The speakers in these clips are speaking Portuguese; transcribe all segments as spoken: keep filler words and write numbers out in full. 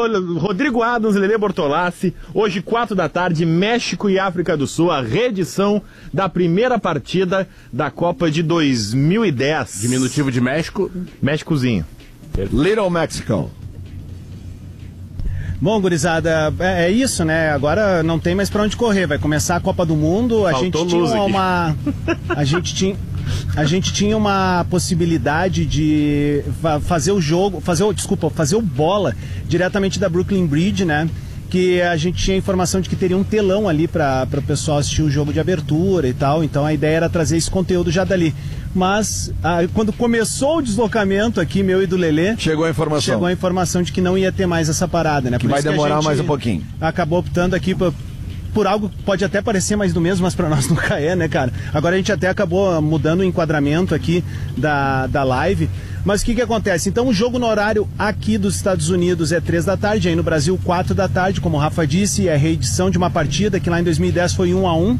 Rodrigo Adams, Lelê Bortolassi. Hoje, quatro da tarde, México e África do Sul, a reedição da primeira partida da Copa de dois mil e dez. Diminutivo de México. Méxicozinho. Little Mexico. Bom, gurizada, é, é isso, né? Agora não tem mais pra onde correr. Vai começar a Copa do Mundo. A Faltou gente tinha luz aqui. uma. A gente tinha. A gente tinha uma possibilidade de fa- fazer o jogo, fazer o, desculpa, fazer o bola diretamente da Brooklyn Bridge, né? Que a gente tinha informação de que teria um telão ali para o pessoal assistir o jogo de abertura e tal. Então a ideia era trazer esse conteúdo já dali. Mas ah, quando começou o deslocamento aqui, meu e do Lelê, Chegou a informação. chegou a informação de que não ia ter mais essa parada, né? Que Por vai isso a demorar gente mais um pouquinho. Acabou optando aqui por, por algo que pode até parecer mais do mesmo, mas pra nós nunca é, né, cara? Agora a gente até acabou mudando o enquadramento aqui da, da live. Mas o que que acontece? Então o jogo no horário aqui dos Estados Unidos é três da tarde, aí no Brasil quatro da tarde, como o Rafa disse, é reedição de uma partida que lá em dois mil e dez foi um a um.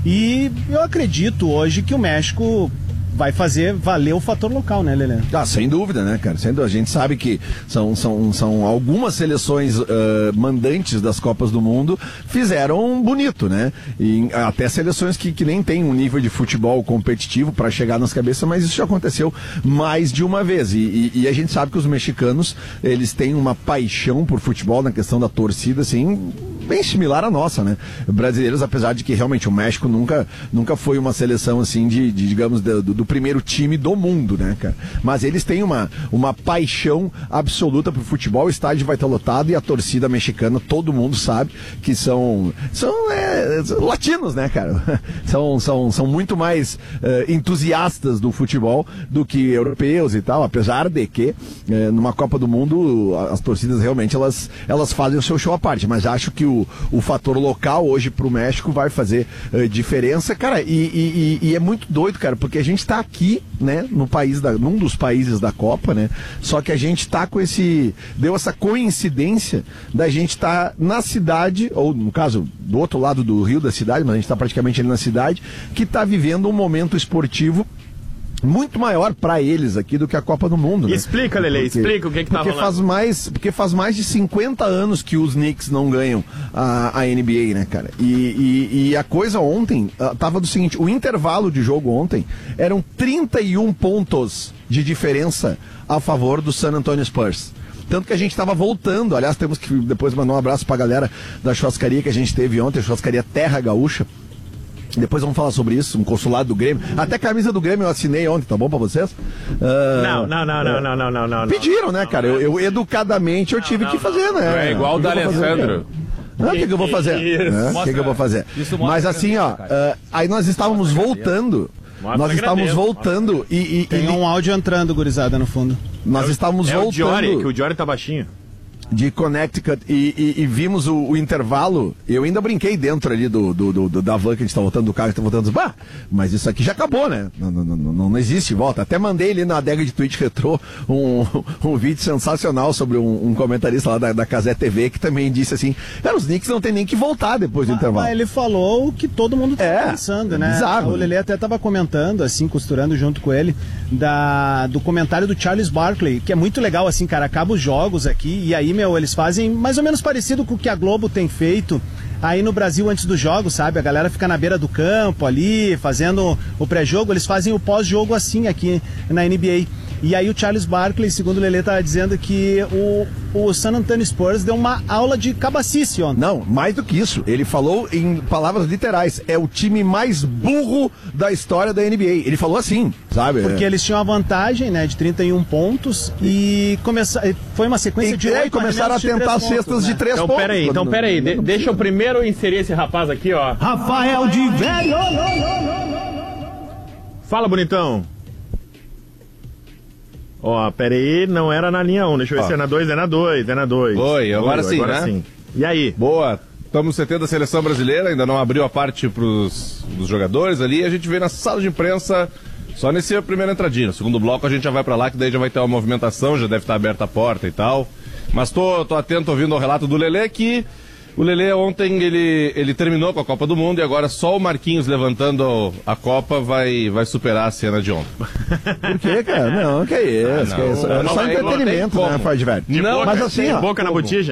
E eu acredito hoje que o México vai fazer valer o fator local, né, Lelê? Ah, sem dúvida, né, cara? Sem dúvida. A gente sabe que são, são, são algumas seleções uh, mandantes das Copas do Mundo fizeram bonito, né? E até seleções que, que nem têm um nível de futebol competitivo para chegar nas cabeças, mas isso já aconteceu mais de uma vez. E, e, e a gente sabe que os mexicanos, eles têm uma paixão por futebol na questão da torcida, assim, bem similar à nossa, né? Brasileiros, apesar de que realmente o México nunca, nunca foi uma seleção, assim, de, de digamos, do, do do primeiro time do mundo, né, cara? Mas eles têm uma, uma paixão absoluta pro futebol, o estádio vai estar lotado e a torcida mexicana, todo mundo sabe que são, são é, latinos, né, cara? São, são, são muito mais é, entusiastas do futebol do que europeus e tal, apesar de que é, numa Copa do Mundo as torcidas realmente elas, elas fazem o seu show à parte, mas acho que o, o fator local hoje pro México vai fazer é, diferença, cara, e, e, e, e é muito doido, cara, porque a gente tá aqui, né, no país da, num dos países da Copa, né, só que a gente tá com esse, deu essa coincidência da gente tá na cidade, ou no caso, do outro lado do rio da cidade, mas a gente tá praticamente ali na cidade, que tá vivendo um momento esportivo muito maior para eles aqui do que a Copa do Mundo, né? Explica, Lelê, porque, explica o que que tá porque rolando. faz mais, porque faz mais de cinquenta anos que os Knicks não ganham a, a N B A, né, cara? E, e, e a coisa ontem uh, tava do seguinte, o intervalo de jogo ontem eram trinta e um pontos de diferença a favor do San Antonio Spurs. Tanto que a gente estava voltando, aliás, temos que depois mandar um abraço pra galera da churrascaria que a gente teve ontem, a churrascaria Terra Gaúcha. Depois vamos falar sobre isso, um consulado do Grêmio. Até a camisa do Grêmio eu assinei ontem, tá bom pra vocês? Uh, Não, não, não, não, não, não, não, não. Pediram, né, cara? Eu, eu educadamente eu tive não, que fazer, né? É igual o da Alessandro. O que, que eu vou fazer? O que, que eu vou fazer? Mas assim, ó, uh, aí nós estávamos voltando. Mostra Nós estávamos grandeza, voltando e, e, Tem e um áudio entrando, gurizada, no fundo. nós estávamos É o Diori, que voltando o Diori tá baixinho. de Connecticut e, e- e vimos o, o intervalo. Eu ainda brinquei dentro ali do, do, do- do- da van que a gente tá voltando, do carro que tá voltando. Bah, mas isso aqui já acabou, né? Não, não, não, não- não existe volta. Até mandei ali na adega de Twitch Retrô um, um vídeo sensacional sobre um, um comentarista lá da, da Casé T V que também disse assim: cara, os Knicks não tem nem que voltar depois do intervalo. Mas ele falou o que todo mundo tá É, pensando, é né? bizarro, O né? Lelê até tava comentando, assim, costurando junto com ele, da, do comentário do Charles Barkley, que é muito legal, assim, cara, acaba os jogos aqui, e aí, meu, eles fazem mais ou menos parecido com o que a Globo tem feito aí no Brasil antes dos jogos, sabe? A galera fica na beira do campo ali, fazendo o pré-jogo, eles fazem o pós-jogo assim aqui na N B A. E aí o Charles Barkley, segundo o Lelê, tá dizendo que o, o San Antonio Spurs deu uma aula de cabacice ontem. Não, mais do que isso. Ele falou em palavras literais. É o time mais burro da história da N B A. Ele falou assim, sabe? Porque É. eles tinham a vantagem, né, de trinta e um pontos e começa... foi uma sequência E, de e aí oito começaram a arremessos de tentar três cestas pontos, de né? três Então, pontos. peraí, então, Não- peraí. não- De- não deixa eu precisa. primeiro inserir esse rapaz aqui, ó. Rafael de Velho! Fala, bonitão. Ó, peraí, não era na linha um. Deixa eu ver Ó. se é na dois, é na dois, é na dois. Oi, agora sim, agora né? sim. E aí? Boa, estamos no C T da Seleção Brasileira, ainda não abriu a parte pros, dos jogadores ali, a gente vem na sala de imprensa só nesse primeiro entradinho. No segundo bloco a gente já vai pra lá, que daí já vai ter uma movimentação, já deve estar aberta a porta e tal. Mas tô, tô atento ouvindo o relato do Lelê, que o Lelê ontem ele, ele terminou com a Copa do Mundo e agora só o Marquinhos levantando a Copa vai, vai superar a cena de ontem. Por quê, cara? Não, que isso. Ah, que não. isso. Não, É não, só não, entretenimento, não tem né, como. Ford velho? Não, mas assim, ó. Boca na botija.